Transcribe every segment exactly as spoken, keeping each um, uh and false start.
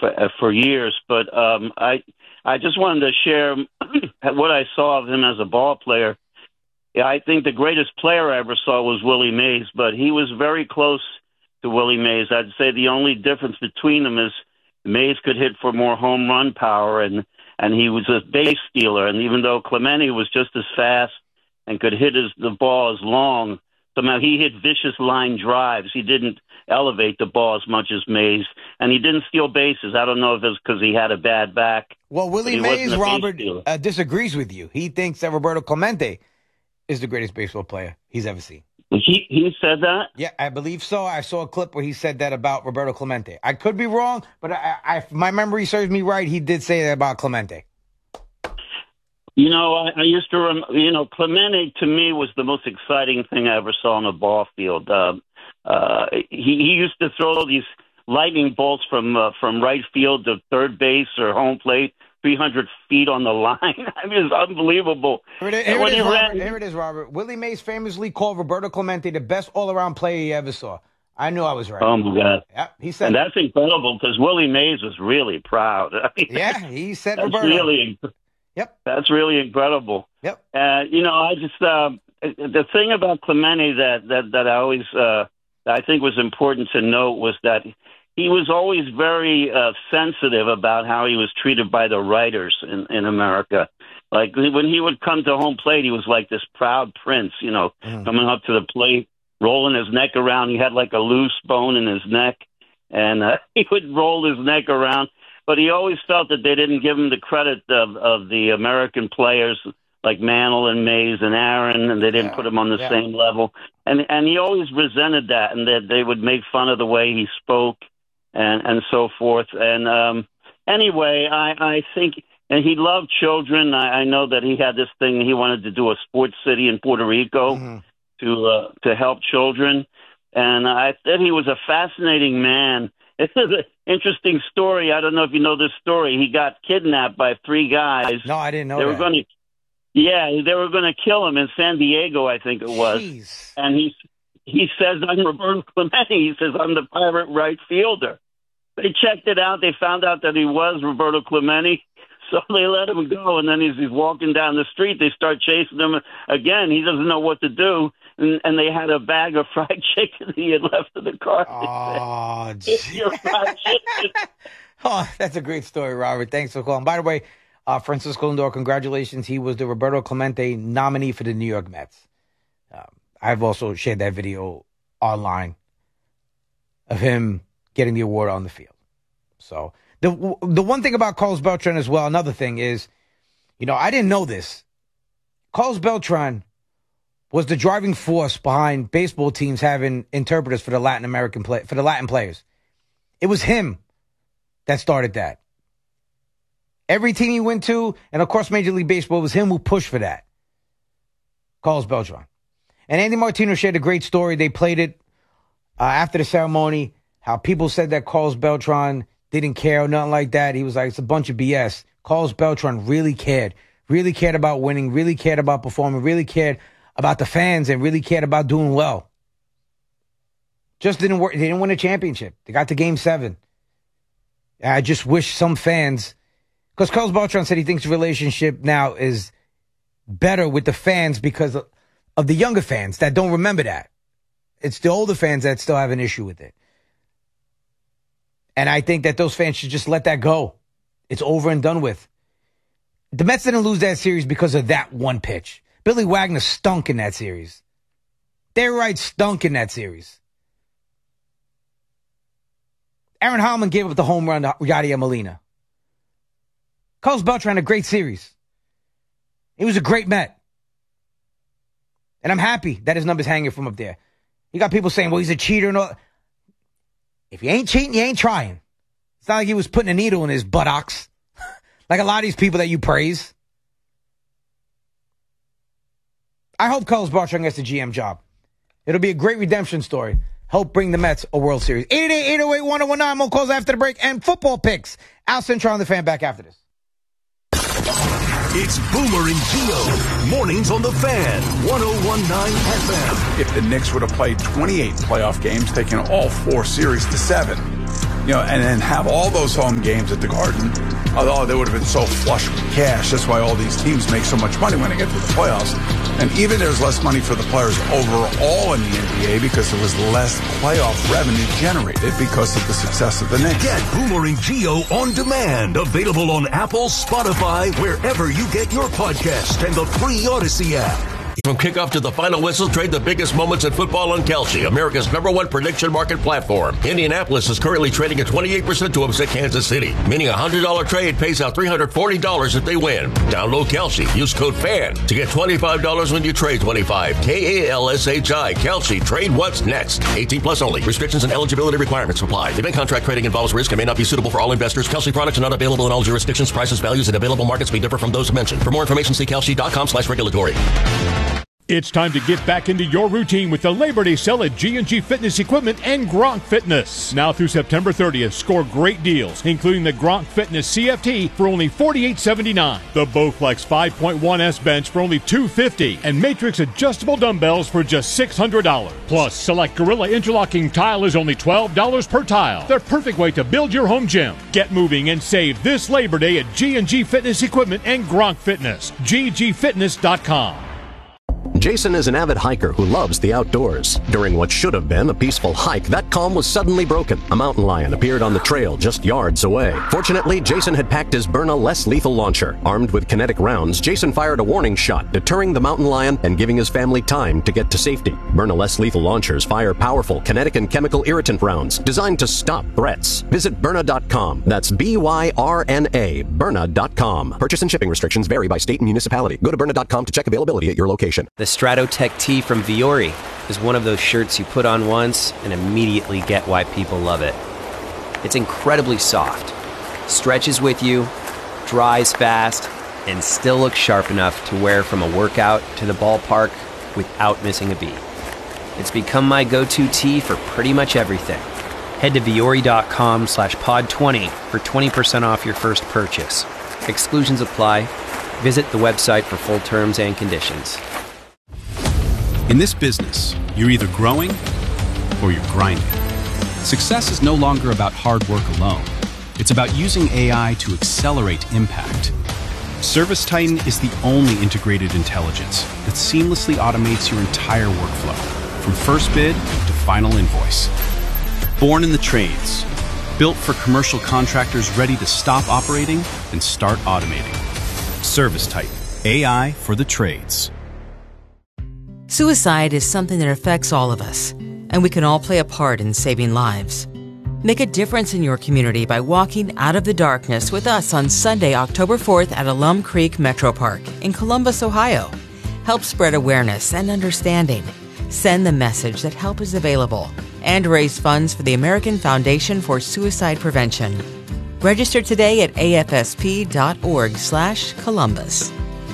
for, uh, for years. But um, I I just wanted to share what I saw of him as a ball player. Yeah, I think the greatest player I ever saw was Willie Mays, but he was very close to Willie Mays. I'd say the only difference between them is Mays could hit for more home run power, and, and he was a base stealer. And even though Clemente was just as fast and could hit his, the ball as long, somehow he hit vicious line drives. He didn't elevate the ball as much as Mays, and he didn't steal bases. I don't know if it's because he had a bad back. Well, Willie Mays, Robert, uh, disagrees with you. He thinks that Roberto Clemente is the greatest baseball player he's ever seen. He he said that? Yeah, I believe so. I saw a clip where he said that about Roberto Clemente. I could be wrong, but I, I, my memory serves me right. He did say that about Clemente. You know, I, I used to, rem- you know, Clemente to me was the most exciting thing I ever saw on a ball field. Uh, uh, he, he used to throw these lightning bolts from uh, from right field to third base or home plate, three hundred feet on the line. I mean, it's unbelievable. Here it is, here it is, Robert. Here it is, Robert. Willie Mays famously called Roberto Clemente the best all-around player he ever saw. I knew I was right. Oh, my God. Yep, he said and that. That's incredible because Willie Mays was really proud. I mean, yeah, he said that's Roberto. Really, yep. That's really incredible. Yep. Uh, you know, I just, uh, the thing about Clemente that, that, that I always, uh, I think was important to note was that he was always very uh, sensitive about how he was treated by the writers in, in America. Like when he would come to home plate, he was like this proud prince, you know, mm. coming up to the plate, rolling his neck around. He had like a loose bone in his neck, and uh, he would roll his neck around. But he always felt that they didn't give him the credit of, of the American players like Mantle and Mays and Aaron, and they didn't yeah. put him on the yeah. same level. And and he always resented that, and that they would make fun of the way he spoke. And, and so forth. And um, anyway, I, I think, and he loved children. I, I know that he had this thing. He wanted to do a sports city in Puerto Rico mm-hmm. to uh, to help children. And I thought he was a fascinating man. It's an interesting story. I don't know if you know this story. He got kidnapped by three guys. No, I didn't know they that. Were gonna, yeah, they were going to kill him in San Diego, I think it was. Jeez. And he he says, I'm Roberto Clemente. He says, I'm the pirate right fielder. They checked it out. They found out that he was Roberto Clemente, so they let him go. And then as he's walking down the street, they start chasing him again. He doesn't know what to do, and, and they had a bag of fried chicken he had left in the car. Oh, your fried chicken. Oh, that's a great story, Robert. Thanks for calling. By the way, uh, Francisco Lindor, congratulations. He was the Roberto Clemente nominee for the New York Mets. Um, I've also shared that video online of him getting the award on the field. So the the one thing about Carlos Beltran as well, another thing is, you know, I didn't know this. Carlos Beltran was the driving force behind baseball teams having interpreters for the Latin American play, for the Latin players. It was him that started that. Every team he went to, and of course Major League Baseball, it was him who pushed for that. Carlos Beltran. And Andy Martino shared a great story. They played it uh, after the ceremony. How people said that Carlos Beltran didn't care or nothing like that. He was like, it's a bunch of B S. Carlos Beltran really cared. Really cared about winning. Really cared about performing. Really cared about the fans and really cared about doing well. Just didn't work. They didn't win a championship. They got to game seven. I just wish some fans, because Carlos Beltran said he thinks the relationship now is better with the fans because of, of the younger fans that don't remember that. It's the older fans that still have an issue with it. And I think that those fans should just let that go. It's over and done with. The Mets didn't lose that series because of that one pitch. Billy Wagner stunk in that series. They're right, stunk in that series. Aaron Heilman gave up the home run to Yadier Molina. Carlos Beltran had a great series. He was a great Met. And I'm happy that his number's hanging from up there. You got people saying, well, he's a cheater and all. If you ain't cheating, you ain't trying. It's not like he was putting a needle in his buttocks. Like a lot of these people that you praise. I hope Carlos Beltran gets the G M job. It'll be a great redemption story. Help bring the Mets a World Series. eight eight eight, eight oh eight, one oh one nine. More calls after the break. And football picks. Al Central on the Fan back after this. It's Boomer and Gio. Mornings on the Fan. one oh one point nine F M. If the Knicks would have played twenty-eight playoff games, taking all four series to seven, you know, and then have all those home games at the Garden. Although they would have been so flush with cash. That's why all these teams make so much money when they get to the playoffs. And even there's less money for the players overall in the N B A because there was less playoff revenue generated because of the success of the Knicks. Get Boomer and Geo on demand. Available on Apple, Spotify, wherever you get your podcast, and the free Odyssey app. From kickoff to the final whistle, trade the biggest moments in football on Kalshi, America's number one prediction market platform. Indianapolis is currently trading at twenty-eight percent to upset Kansas City, meaning a one hundred dollars trade pays out three hundred forty dollars if they win. Download Kalshi. Use code FAN to get twenty-five dollars when you trade twenty-five. K A L S H I. Kalshi. Trade what's next. eighteen plus only. Restrictions and eligibility requirements apply. Event contract trading involves risk and may not be suitable for all investors. Kalshi products are not available in all jurisdictions. Prices, values, and available markets may differ from those mentioned. For more information, see kalshi.com slash regulatory. It's time to get back into your routine with the Labor Day sale at G and G Fitness Equipment and Gronk Fitness. Now through September thirtieth, score great deals, including the Gronk Fitness C F T for only forty-eight seventy-nine, the Bowflex five point one S bench for only two fifty, and Matrix adjustable dumbbells for just six hundred dollars. Plus, select Gorilla interlocking tile is only twelve dollars per tile. The perfect way to build your home gym. Get moving and save this Labor Day at G and G Fitness Equipment and Gronk Fitness. G G fitness dot com. Jason is an avid hiker who loves the outdoors. During what should have been a peaceful hike, that calm was suddenly broken. A mountain lion appeared on the trail just yards away. Fortunately, Jason had packed his Byrna less lethal launcher. Armed with kinetic rounds, Jason fired a warning shot, deterring the mountain lion and giving his family time to get to safety. Byrna less lethal launchers fire powerful kinetic and chemical irritant rounds designed to stop threats. Visit Byrna dot com. That's B Y R N A, Byrna dot com. Purchase and shipping restrictions vary by state and municipality. Go to Byrna dot com to check availability at your location. The Stratotech tee from Viore is one of those shirts you put on once and immediately get why people love it. It's incredibly soft, stretches with you, dries fast, and still looks sharp enough to wear from a workout to the ballpark without missing a beat. It's become my go-to tee for pretty much everything. Head to Viore.com slash pod 20 for twenty percent off your first purchase. Exclusions apply. Visit the website for full terms and conditions. In this business, you're either growing or you're grinding. Success is no longer about hard work alone. It's about using A I to accelerate impact. ServiceTitan is the only integrated intelligence that seamlessly automates your entire workflow, from first bid to final invoice. Born in the trades, built for commercial contractors ready to stop operating and start automating. ServiceTitan, A I for the trades. Suicide is something that affects all of us, and we can all play a part in saving lives. Make a difference in your community by walking out of the darkness with us on Sunday, October fourth at Alum Creek Metro Park in Columbus, Ohio. Help spread awareness and understanding. Send the message that help is available and raise funds for the American Foundation for Suicide Prevention. Register today at A F S P dot org slash Columbus.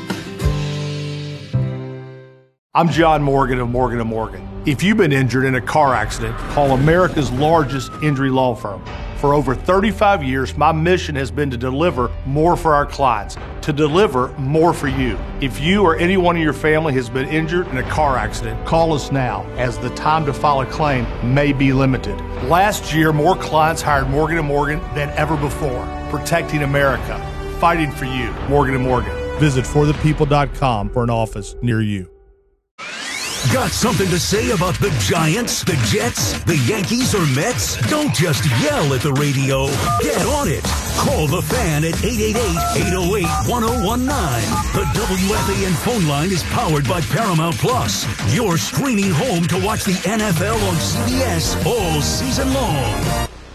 I'm John Morgan of Morgan and Morgan. If you've been injured in a car accident, call America's largest injury law firm. For over thirty-five years, my mission has been to deliver more for our clients, to deliver more for you. If you or anyone in your family has been injured in a car accident, call us now, as the time to file a claim may be limited. Last year, more clients hired Morgan and Morgan than ever before, protecting America, fighting for you. Morgan and Morgan. Visit for the people dot com for an office near you. Got something to say about the Giants, the Jets, the Yankees, or Mets? Don't just yell at the radio. Get on it. Call the Fan at eight eight eight, eight oh eight, one oh one nine. The W F A N phone line is powered by Paramount Plus. You're streaming home to watch the N F L on C B S all season long.